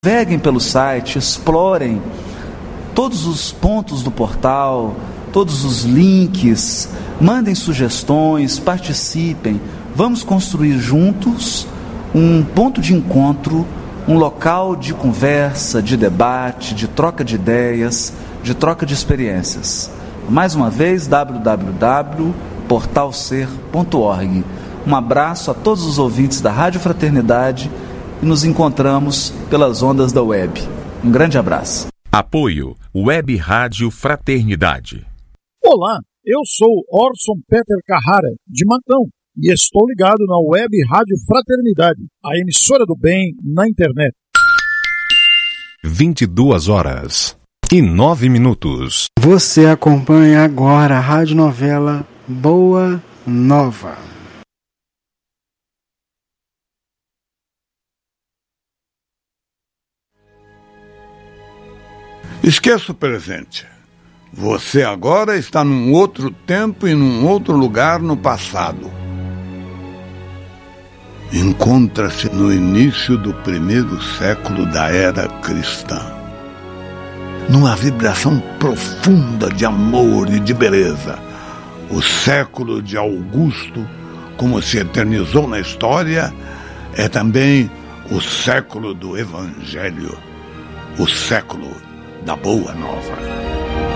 Naveguem pelo site, explorem todos os pontos do portal, todos os links, mandem sugestões, participem. Vamos construir juntos um ponto de encontro, um local de conversa, de debate, de troca de ideias, de troca de experiências. Mais uma vez, www.portalser.org. Um abraço a todos os ouvintes da Rádio Fraternidade e nos encontramos pelas ondas da web. Um grande abraço. Apoio Web Rádio Fraternidade. Olá, eu sou Orson Peter Carrara, de Matão, e estou ligado na Web Rádio Fraternidade, a emissora do bem na internet. 22h09. Você acompanha agora a radionovela Boa Nova. Esqueça o presente. Você agora está num outro tempo e num outro lugar no passado. Encontra-se no início do primeiro século da era cristã. Numa vibração profunda de amor e de beleza. O século de Augusto, como se eternizou na história, é também o século do Evangelho. O século da Boa Nova.